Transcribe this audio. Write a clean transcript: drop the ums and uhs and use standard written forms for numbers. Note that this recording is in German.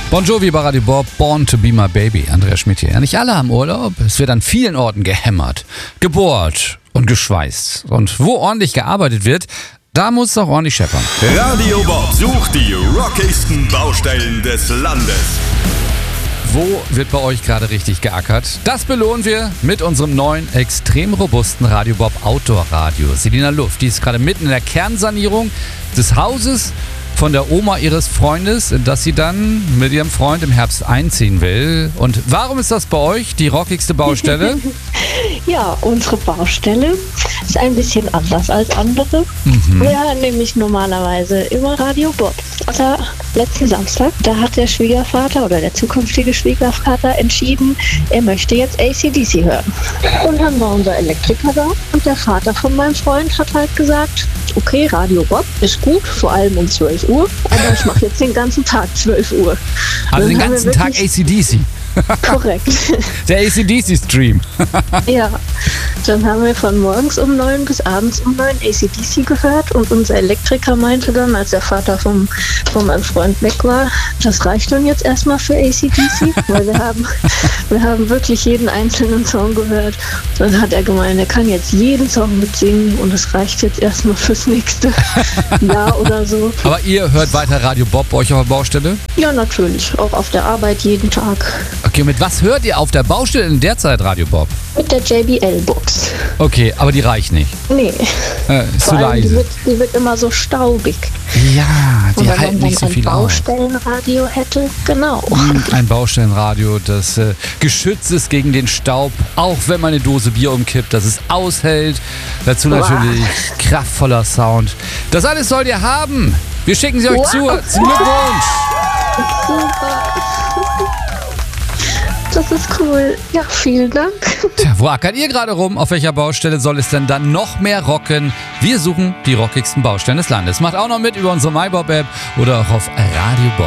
Bon Jovi bei Radio Bob, Born to be my baby. Andreas Schmidt hier. Ja, nicht alle haben Urlaub. Es wird an vielen Orten gehämmert, gebohrt und geschweißt. Und wo ordentlich gearbeitet wird, da muss es auch ordentlich scheppern. Radio Bob sucht die rockigsten Baustellen des Landes. Wo wird bei euch gerade richtig geackert? Das belohnen wir mit unserem neuen, extrem robusten Radio Bob Outdoor Radio. Selina Luft, die ist gerade mitten in der Kernsanierung des Hauses von der Oma ihres Freundes, in das sie dann mit ihrem Freund im Herbst einziehen will. Und warum ist das bei euch die rockigste Baustelle? Ja, unsere Baustelle ist ein bisschen anders als andere. Wir hören nämlich normalerweise immer Radio Bob. Außer letzten Samstag, da hat der Schwiegervater oder der zukünftige Schwiegervater entschieden, er möchte jetzt AC/DC hören. Und dann war unser Elektriker da und der Vater von meinem Freund hat halt gesagt, okay, Radio Bob ist gut, vor allem um 12 Uhr, aber ich mache jetzt den ganzen Tag 12 Uhr. Also den ganzen Tag AC/DC? Korrekt. Der AC/DC-Stream. Ja, dann haben wir von morgens um 9 bis abends um 9 AC/DC gehört und unser Elektriker meinte dann, als der Vater von meinem Freund weg war, das reicht dann jetzt erstmal für AC/DC, weil wir haben wirklich jeden einzelnen Song gehört. Dann hat er gemeint, er kann jetzt jeden Song mitsingen und es reicht jetzt erstmal fürs nächste Jahr oder so. Aber ihr hört weiter Radio Bob bei euch auf der Baustelle? Ja, natürlich, auch auf der Arbeit jeden Tag. Okay, mit was hört ihr auf der Baustelle in der Zeit Radio Bob? Mit der JBL-Box. Okay, aber die reicht nicht. Nee. Ist Vor zu allem, leise. die wird immer so staubig. Ja, die Und wenn halten man nicht so dann ein viel aus. Baustellenradio hätte, genau. Ein Baustellenradio, das geschützt ist gegen den Staub, auch wenn man eine Dose Bier umkippt, dass es aushält. Dazu natürlich kraftvoller Sound. Das alles sollt ihr haben. Wir schicken sie euch zu. Zum Glückwunsch. Super. Das ist cool. Ja, vielen Dank. Tja, wo ackert ihr gerade rum? Auf welcher Baustelle soll es denn dann noch mehr rocken? Wir suchen die rockigsten Baustellen des Landes. Macht auch noch mit über unsere MyBob-App oder auch auf Radio Bob.